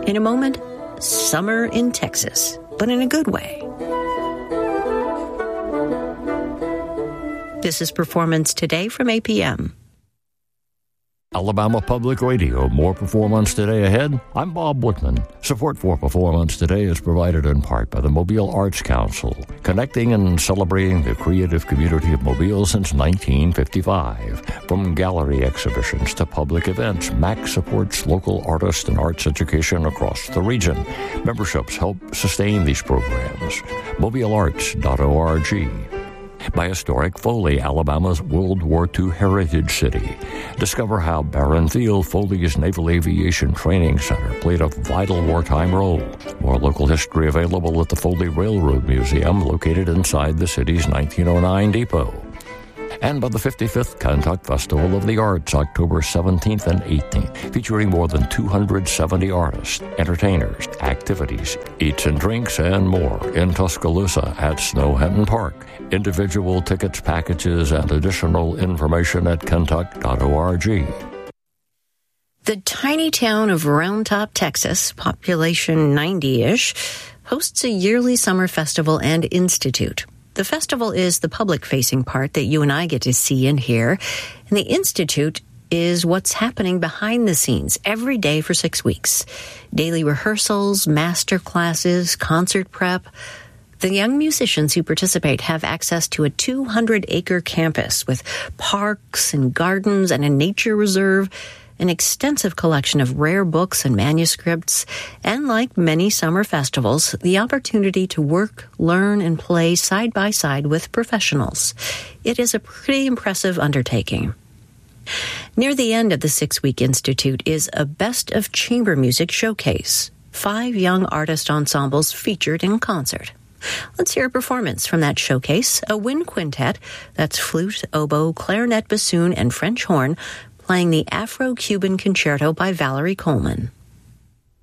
In a moment, summer in Texas, but in a good way. This is Performance Today from APM. Alabama Public Radio, more Performance Today ahead. I'm Bob Whitman. Support for Performance Today is provided in part by the Mobile Arts Council, connecting and celebrating the creative community of Mobile since 1955. From gallery exhibitions to public events, MAC supports local artists and arts education across the region. Memberships help sustain these programs. MobileArts.org. By Historic Foley, Alabama's World War II heritage city. Discover how Barron Field, Foley's Naval Aviation Training Center, played a vital wartime role. More local history available at the Foley Railroad Museum, located inside the city's 1909 depot. And by the 55th Kentuck Festival of the Arts, October 17th and 18th, featuring more than 270 artists, entertainers, activities, eats and drinks, and more in Tuscaloosa at Snow Henton Park. Individual tickets, packages, and additional information at kentuck.org. The tiny town of Round Top, Texas, population 90-ish, hosts a yearly summer festival and institute. The festival is the public-facing part that you and I get to see and hear, and the institute is what's happening behind the scenes every day for 6 weeks. Daily rehearsals, master classes, concert prep. The young musicians who participate have access to a 200-acre campus with parks and gardens and a nature reserve, an extensive collection of rare books and manuscripts, and like many summer festivals, the opportunity to work, learn, and play side by side with professionals. It is a pretty impressive undertaking. Near the end of the 6-week institute is a Best of Chamber Music showcase. 5 young artist ensembles featured in concert. Let's hear a performance from that showcase, a wind quintet, that's flute, oboe, clarinet, bassoon, and French horn, playing the Afro-Cuban Concerto by Valerie Coleman.